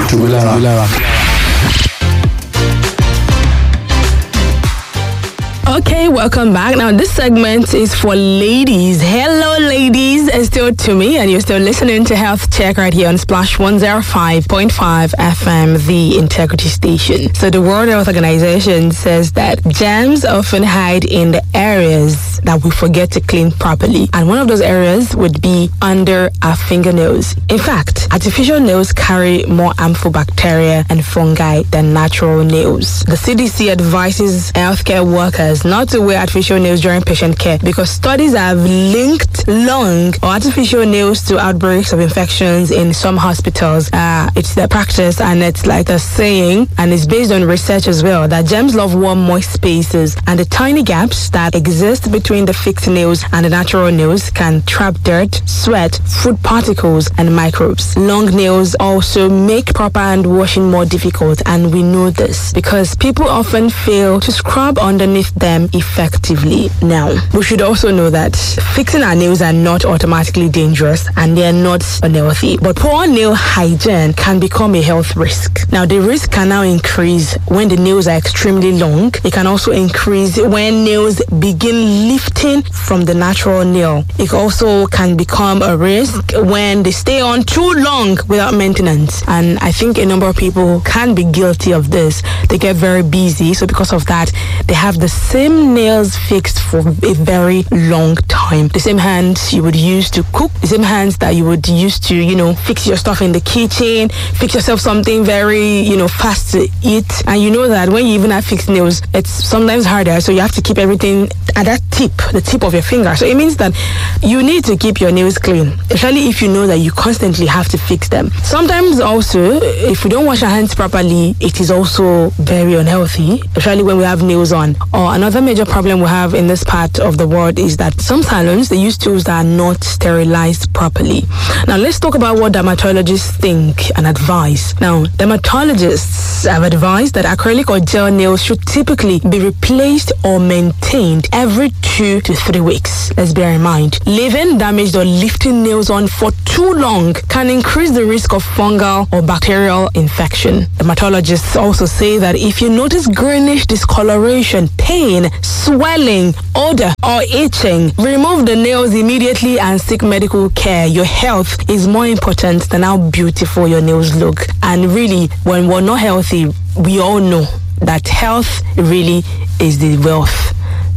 Okay, welcome back. Now, this segment is for ladies. Hello, ladies. It's still Tumi, and you're still listening to Health Check right here on Splash 105.5 FM, the Integrity Station. So, the World Health Organization says that germs often hide in the areas that we forget to clean properly. And one of those areas would be under our fingernails. In fact, artificial nails carry more harmful bacteria and fungi than natural nails. The CDC advises healthcare workers not to wear artificial nails during patient care because studies have linked long or artificial nails to outbreaks of infections in some hospitals. It's their practice, and it's like a saying, and it's based on research as well, that germs love warm, moist spaces, and the tiny gaps that exist between the fixed nails and the natural nails can trap dirt, sweat, food particles, and microbes. Long nails also make proper hand washing more difficult, and we know this because people often fail to scrub underneath them effectively. Now, we should also know that fixing our nails are not automatically dangerous, and they are not unhealthy, but poor nail hygiene can become a health risk. Now, the risk can now increase when the nails are extremely long. It can also increase when nails begin lifting from the natural nail. It also can become a risk when they stay on too long without maintenance, and I think a number of people can be guilty of this. They get very busy, so because of that, they have the same nails fixed for a very long time. The same hands you would use to cook, the same hands that you would use to, fix your stuff in the kitchen, fix yourself something very, fast to eat. And you know that when you even have fixed nails, it's sometimes harder, so you have to keep everything at that the tip of your finger. So it means that you need to keep your nails clean, especially if you know that you constantly have to fix them. Sometimes also, if we don't wash our hands properly, it is also very unhealthy, especially when we have nails on. Or another major problem we have in this part of the world is that some salons, they use tools that are not sterilized properly. Now, let's talk about what dermatologists think and advise. Now, dermatologists have advised that acrylic or gel nails should typically be replaced or maintained every 2 to 3 weeks. Let's bear in mind, leaving damaged or lifting nails on for too long can increase the risk of fungal or bacterial infection. Dermatologists also say that if you notice greenish discoloration, pain, swelling, odor, or itching, remove the nails immediately and seek medical care. Your health is more important than how beautiful your nails look. And really, when we're not healthy, we all know that health really is the wealth.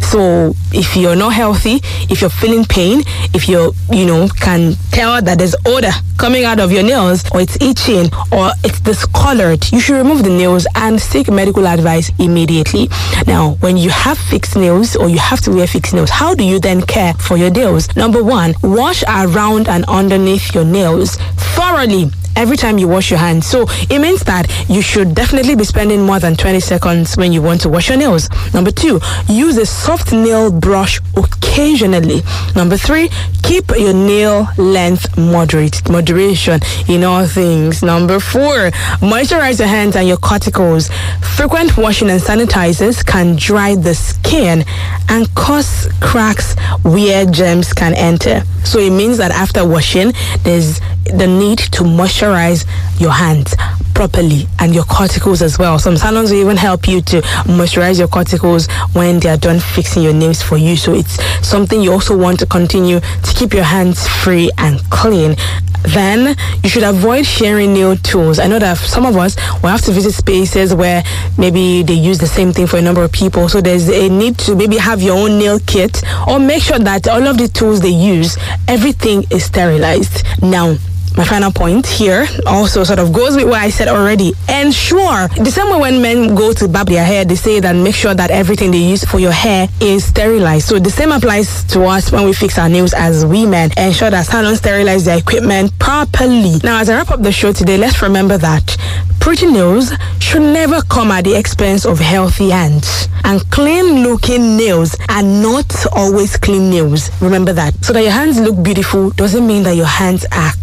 So if you're not healthy, if you're feeling pain, if you can tell that there's odor coming out of your nails, or it's itching, or it's discolored, you should remove the nails and seek medical advice immediately. Now, when you have fixed nails, or you have to wear fixed nails, how do you then care for your nails? Number one, wash around and underneath your nails thoroughly every time you wash your hands. So it means that you should definitely be spending more than 20 seconds when you want to wash your nails. Number two, use a soft nail brush occasionally. Number three, keep your nail length moderation in all things. Number four, moisturize your hands and your cuticles. Frequent washing and sanitizers can dry the skin and cause cracks where germs can enter. So it means that after washing, there's the need to moisturize your hands properly and your cuticles as well. Some salons will even help you to moisturize your cuticles when they are done fixing your nails for you. So it's something you also want to continue to keep your hands free and clean. Then you should avoid sharing nail tools. I know that some of us will have to visit spaces where maybe they use the same thing for a number of people. So there's a need to maybe have your own nail kit, or make sure that all of the tools they use, everything is sterilized. Now, my final point here also sort of goes with what I said already. Ensure, the same way when men go to barb their hair, they say that make sure that everything they use for your hair is sterilized. So the same applies to us when we fix our nails as women. Ensure that salons sterilize their equipment properly. Now, as I wrap up the show today, let's remember that pretty nails should never come at the expense of healthy hands. And clean looking nails are not always clean nails. Remember that. So that your hands look beautiful doesn't mean that your hands are clean.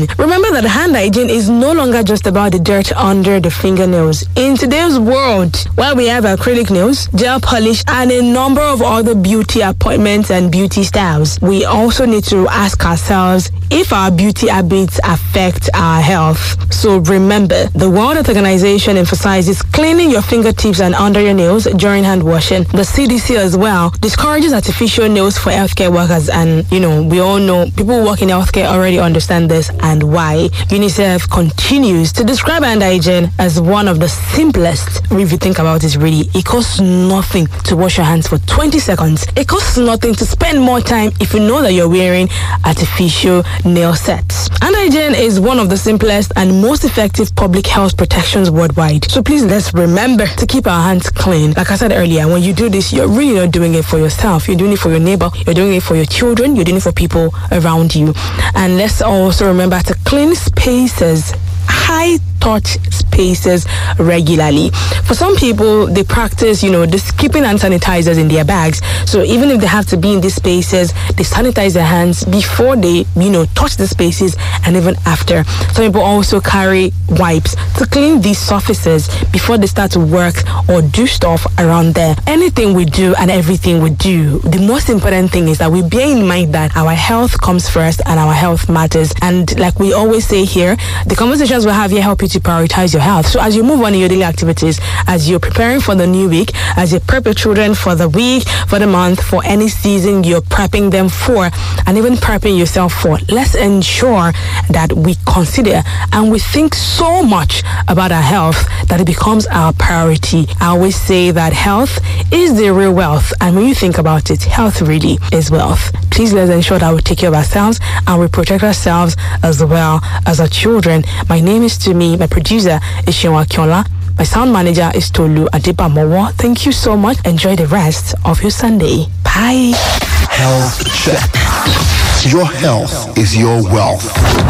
clean. Remember that hand hygiene is no longer just about the dirt under the fingernails. In today's world, where we have acrylic nails, gel polish, and a number of other beauty appointments and beauty styles, we also need to ask ourselves if our beauty habits affect our health. So remember, the World Health Organization emphasizes cleaning your fingertips and under your nails during hand washing. The CDC as well discourages artificial nails for healthcare workers, and we all know people who work in healthcare already understand this and why. UNICEF continues to describe hand hygiene as one of the simplest. If you think about it, really, it costs nothing to wash your hands for 20 seconds. It costs nothing to spend more time if you know that you're wearing artificial nail sets. Hand hygiene is one of the simplest and most effective public health protections worldwide. So please, let's remember to keep our hands clean. Like I said earlier, when you do this, you're really not doing it for yourself. You're doing it for your neighbor. You're doing it for your children. You're doing it for people around you. And let's also remember to clean spaces, high touch spaces regularly. For some people, they practice, just keeping hand sanitizers in their bags. So even if they have to be in these spaces, they sanitize their hands before they, touch the spaces and even after. Some people also carry wipes to clean these surfaces before they start to work or do stuff around there. Anything we do and everything we do, the most important thing is that we bear in mind that our health comes first and our health matters. And like we always say here, the conversations we have here help you to prioritize your health. So as you move on in your daily activities, as you're preparing for the new week, as you prep your children for the week, for the month, for any season you're prepping them for, and even prepping yourself for, let's ensure that we consider and we think so much about our health that it becomes our priority. I always say that health is the real wealth, and when you think about it, health really is wealth. Please let's ensure that we take care of ourselves and we protect ourselves as well as our children. My name is Tumi. My producer is Shinwa Kyola. My sound manager is Tolu Adebamowo. Thank you so much. Enjoy the rest of your Sunday. Bye. Health check. Your health is your wealth.